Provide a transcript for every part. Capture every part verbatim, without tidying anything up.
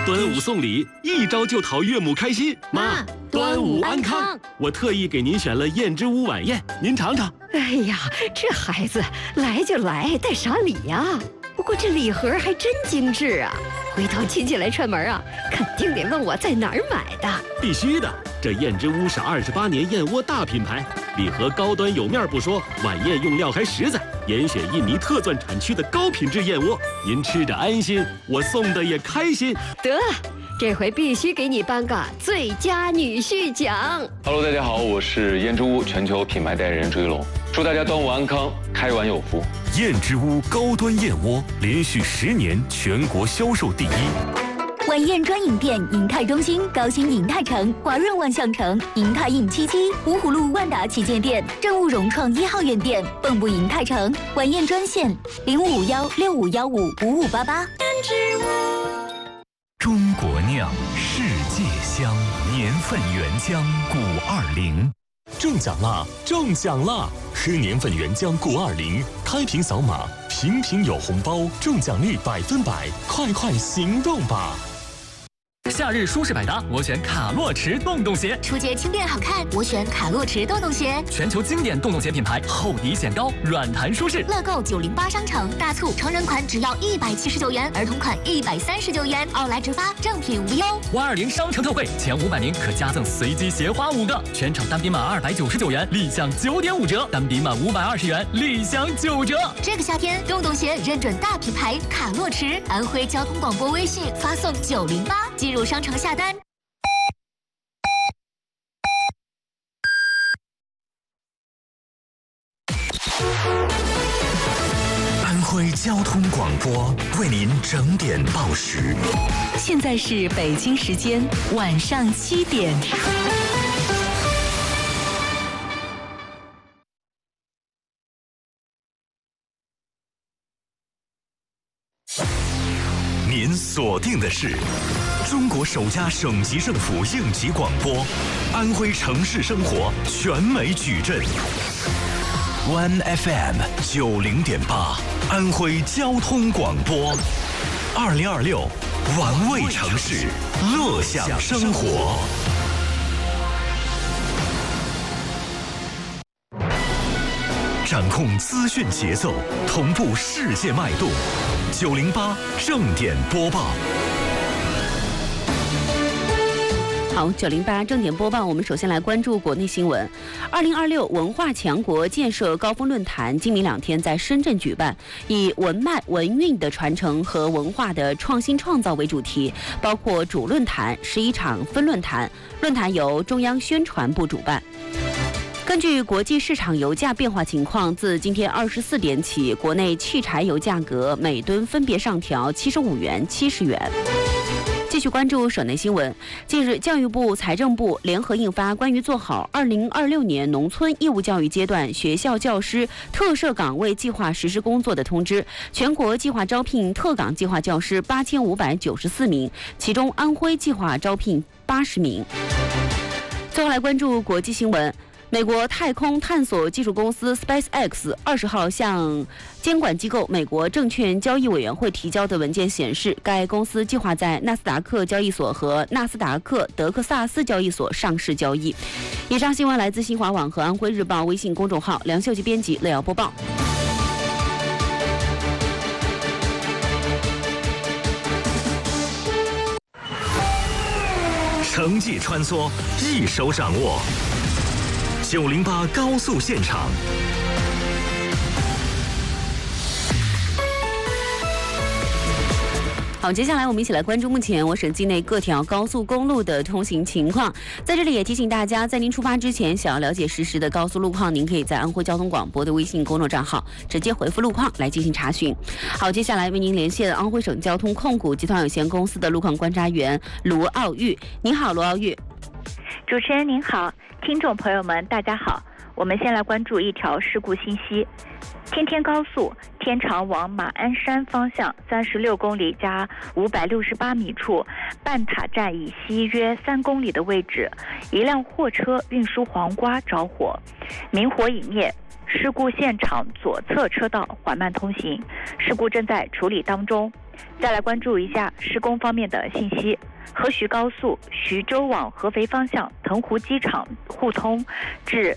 端午送礼，一招就讨岳母开心。 妈，端午安康！ 我特意给您选了燕之屋晚宴，您尝尝。 哎呀，这孩子来就来，带啥礼呀？不过这礼盒还真精致啊！回头亲戚来串门啊，肯定得问我在哪儿买的。 必须的，这燕之屋是二十八年燕窝大品牌，礼盒高端有面不说，晚宴用料还实在，严选印尼特钻产区的高品质燕窝，您吃着安心，我送的也开心。 得，这回必须给你颁个最佳女婿奖。 Hello， 大家好，我是燕之屋全球品牌代言人朱一龙，祝大家端午安康，开碗有福。 燕之屋高端燕窝连续十年全国销售第一。 晚宴专营店：银泰中心、高新银泰城、华润万象城、银泰印七七、芜湖路万达旗舰店、正物融创一号院店、蚌埠银泰城。晚宴专线：零五五幺六五幺五五五八八。 中国酿，世界香，年份原浆古二零。中奖啦！中奖啦！喝年份原浆古二零，开瓶扫码，瓶瓶有红包，中奖率百分百，快快行动吧！ 夏日舒适百搭，我选卡洛驰洞洞鞋。 初阶轻便好看，我选卡洛驰洞洞鞋。 全球经典洞洞鞋品牌，厚底显高，软弹舒适。 乐购九零八商城大促，成人款只要一百七十九元，儿童款一百三十九元，奥莱直发，正品无忧。 五二零商城特惠，前五百名可加赠随机鞋花五个，全场单笔满二百九十九元，立享九点五折；单笔满五百二十元，立享九折。 这个夏天，洞洞鞋认准大品牌卡洛驰，安徽交通广播微信发送九零八，进入商城下单。 安徽交通广播为您整点报时。 现在是北京时间晚上七点。 您锁定的是中国首家省级政府应急广播，安徽城市生活全美矩阵 ，One F M 九零点八，安徽交通广播，二零二六，玩味城市，乐享生活。掌控资讯节奏，同步世界脉动。九零八正点播报。 好，九零八正点播报，我们首先来关注国内新闻。二零二六文化强国建设高峰论坛今明两天在深圳举办，以文脉文韵的传承和文化的创新创造为主题，包括主论坛、十一场分论坛。论坛由中央宣传部主办。根据国际市场油价变化情况，自今天二十四点起，国内汽柴油价格每吨分别上调七十五元、七十元。继续关注省内新闻。近日，教育部、财政部联合印发关于做好二零二六年农村义务教育阶段学校教师特设岗位计划实施工作的通知，全国计划招聘特岗计划教师八千五百九十四名，其中安徽计划招聘八十名。最后来关注国际新闻。美国太空探索技术公司 SpaceX 二十号向监管机构美国证券交易委员会提交的文件显示，该公司计划在纳斯达克交易所和纳斯达克德克萨斯交易所上市交易。以上新闻来自新华网和安徽日报微信公众号，梁秀吉编辑，乐瑶播报。 城际穿梭，一手掌握。九零八高速现场。 好，接下来我们一起来关注目前我省境内各条高速公路的通行情况。在这里也提醒大家，在您出发之前，想要了解实时的高速路况，您可以在安徽交通广播的微信公众账号直接回复路况来进行查询。好，接下来为您连线安徽省交通控股集团有限公司的路况观察员卢奥玉。您好，卢奥玉。 主持人您好，听众朋友们大家好。我们先来关注一条事故信息。天天高速天长往马鞍山方向三十六公里加五百六十八米处，半塔站以西约三公里的位置，一辆货车运输黄瓜着火，明火已灭。事故现场左侧车道缓慢通行，事故正在处理当中。 再来关注一下施工方面的信息。河徐高速徐州往合肥方向腾湖机场互通至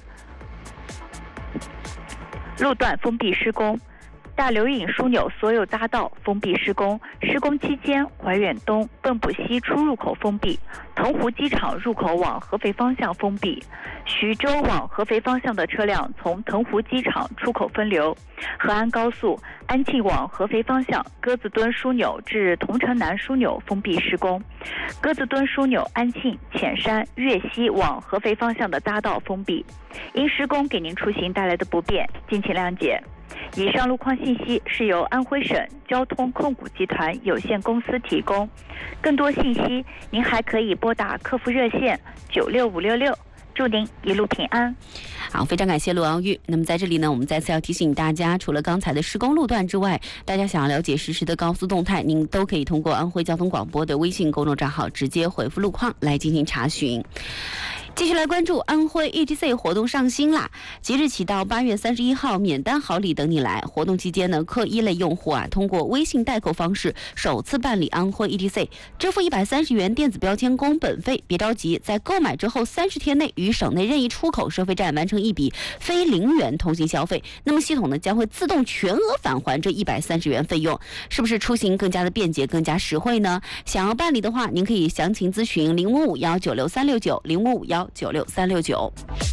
路段封闭施工，大流引枢纽所有匝道封闭施工。施工期间，怀远东、蚌埠西出入口封闭，腾湖机场入口往合肥方向封闭。徐州往合肥方向的车辆从腾湖机场出口分流。河安高速安庆往合肥方向鸽子墩枢纽至桐城南枢纽封闭施工，鸽子墩枢纽安庆、潜山、粤西往合肥方向的匝道封闭。因施工给您出行带来的不便，敬请谅解。以上路况信息是由安徽省交通控股集团有限公司提供，更多信息您还可以拨打客服热线九六五六六。祝您一路平安。 好，非常感谢陆昂玉。那么在这里呢，我们再次要提醒大家，除了刚才的施工路段之外，大家想要了解实时的高速动态，您都可以通过安徽交通广播的微信公众账号直接回复路况来进行查询。继续来关注安徽 E T C 活动上新啦！即日起到八月三十一号，免单好礼等你来。活动期间呢，客一类用户啊，通过微信代购方式首次办理安徽 E T C， 支付一百三十元电子标签工本费。别着急，在购买之后三十天内于省内任意出口收费站完成一笔非零元通信消费，那么系统呢将会自动全额返还这一百三十元费用。是不是出行更加的便捷、更加实惠呢？想要办理的话，您可以详情咨询零五五幺九六三六九零五五幺九六三六九。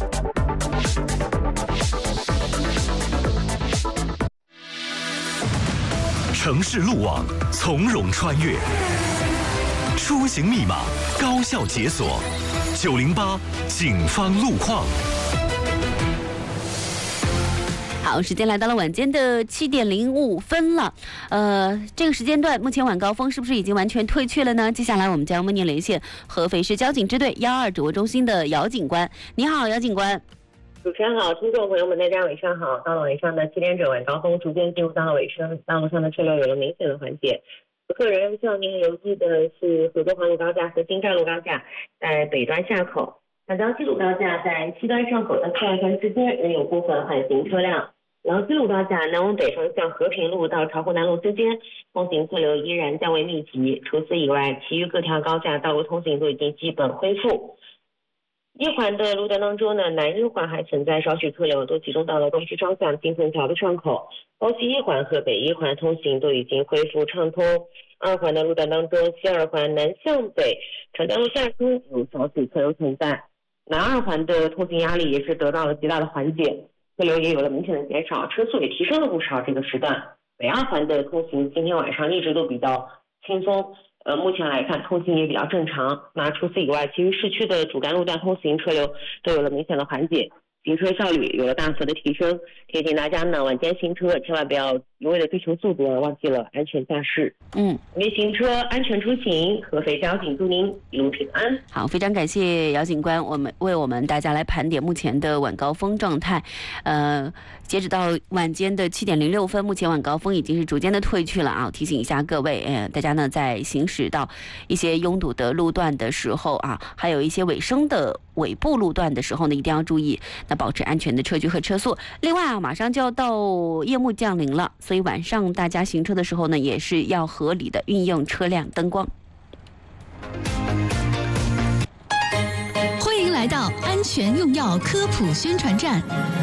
城市路网从容穿越，出行密码高效解锁。九零八警方路况。 好，时间来到了晚间的七点零五分了。呃，这个时间段，目前晚高峰是不是已经完全退去了呢？接下来我们将为您连线合肥市交警支队幺二指挥中心的姚警官。你好，姚警官。 主持人好，听众朋友们，大家晚上好。到了晚上的七点整，晚高峰逐渐进入到了尾声，道路上的车流有了明显的缓解。客人希望您留意的是合作环路高架和新站路高架在北端下口，长江西路高架在西端上口到西二环之间仍有部分缓行车辆。然后西路高架南往北方向和平路到巢湖南路之间通行车流依然较为密集，除此以外，其余各条高架道路通行都已经基本恢复。一环的路段当中呢，南一环还存在少许车流，都集中到了东西双向金凤桥的窗口。包西一环和北一环通行都已经恢复畅通。二环的路段当中，西二环南向北长江路下出有少许车流存在，南二环的通行压力也是得到了极大的缓解，车流也有了明显的减少，车速也提升了不少。这个时段，北二环的通行今天晚上一直都比较轻松。呃，目前来看，通行也比较正常。那除此以外，其余市区的主干路段通行车流都有了明显的缓解，行车效率有了大幅的提升。提醒大家呢，晚间行车千万不要一味的追求速度，而忘记了安全驾驶。 嗯， 为行车安全出行，合肥交警祝您一路平安。 好，非常感谢姚警官，我们为我们大家来盘点目前的晚高峰状态。呃，截止到晚间的七点零六分，目前晚高峰已经是逐渐的退去了啊。提醒一下各位，呃，大家呢在行驶到一些拥堵的路段的时候啊，还有一些尾声的尾部路段的时候呢，一定要注意，那保持安全的车距和车速。另外啊，马上就要到夜幕降临了，所以晚上大家行车的时候呢，也是要合理的运用车辆灯光。 欢迎来到安全用药科普宣传站。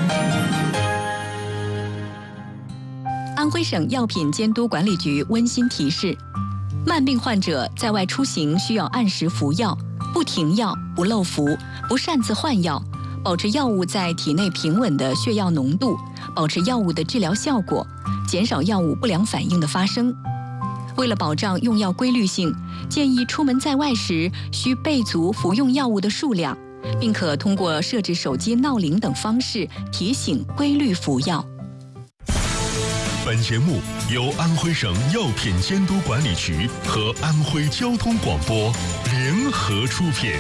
安徽省药品监督管理局温馨提示：慢病患者在外出行需要按时服药，不停药、不漏服、不擅自换药，保持药物在体内平稳的血药浓度，保持药物的治疗效果，减少药物不良反应的发生。为了保障用药规律性，建议出门在外时需备足服用药物的数量，并可通过设置手机闹铃等方式提醒规律服药。 本节目由安徽省药品监督管理局和安徽交通广播联合出品。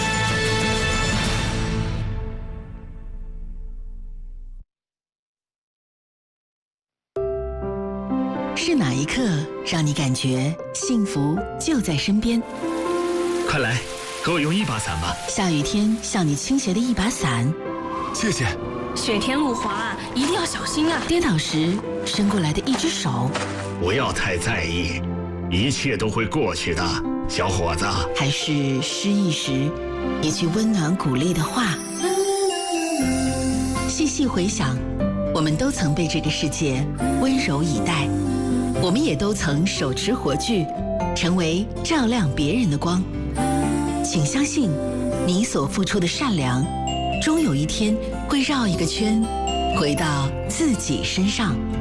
是哪一刻让你感觉幸福就在身边？ 快来，给我用一把伞吧。 下雨天向你倾斜的一把伞。 谢谢。 雪天路滑，一定要小心啊！ 跌倒时伸过来的一只手。 不要太在意， 一切都会过去的，小伙子。 还是失意时一句温暖鼓励的话。细细回想，我们都曾被这个世界温柔以待，我们也都曾手持火炬，成为照亮别人的光。请相信，你所付出的善良，终有一天会绕一个圈，回到自己身上。